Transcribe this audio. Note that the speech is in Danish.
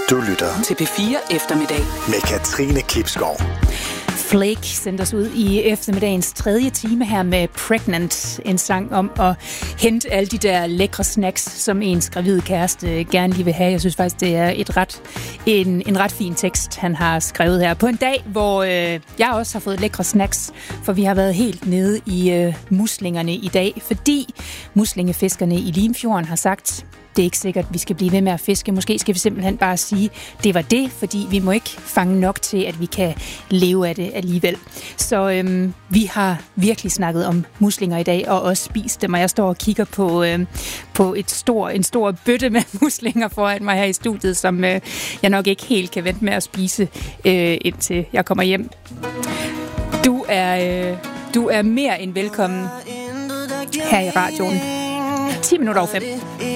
Du lytter til P4 Eftermiddag med Katrine Klipskov. Flake sendte os ud i eftermiddagens 3. time her med Pregnant, en sang om at hente alle de der lækre snacks, som ens gravide kæreste gerne lige vil have. Jeg synes faktisk, det er en ret fin tekst, han har skrevet her. På en dag, hvor jeg også har fået lækre snacks, for vi har været helt nede i muslingerne i dag, fordi muslingefiskerne i Limfjorden har sagt, det er ikke sikkert, at vi skal blive ved med at fiske. Måske skal vi simpelthen bare sige, det var det, fordi vi må ikke fange nok til, at vi kan leve af det alligevel. Så vi har virkelig snakket om muslinger i dag, og også spist dem, og jeg står og kigger på en stor bøtte med muslinger foran mig her i studiet, som jeg nok ikke helt kan vente med at spise, indtil jeg kommer hjem. Du er mere end velkommen her i radioen. 10 minutter over 5.